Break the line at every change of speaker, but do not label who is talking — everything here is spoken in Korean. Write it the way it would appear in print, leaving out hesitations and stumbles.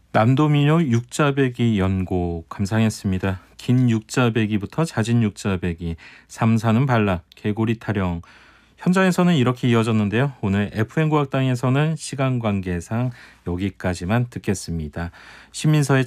남도민요 육자배기 연곡 감상했습니다. 긴 육자배기부터 잦은 육자배기, 삼사는 발락, 개구리 타령. 현장에서는 이렇게 이어졌는데요. 오늘 FM국악당에서는 시간 관계상 여기까지만 듣겠습니다. 신민서의